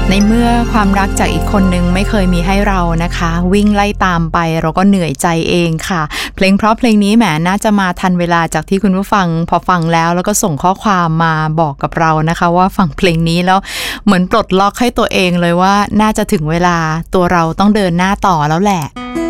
ในเมื่อความรักจากอีกคนนึงไม่เคยมีให้เรานะคะวิ่งไล่ตามไปเราก็เหนื่อยใจเองค่ะเพลงเพราะเพลงนี้แหมน่าจะมาทันเวลาจากที่คุณผู้ฟังพอฟังแล้วก็ส่งข้อความมาบอกกับเรานะคะว่าฟังเพลงนี้แล้วเหมือนปลดล็อกให้ตัวเองเลยว่าน่าจะถึงเวลาตัวเราต้องเดินหน้าต่อแล้วแหละ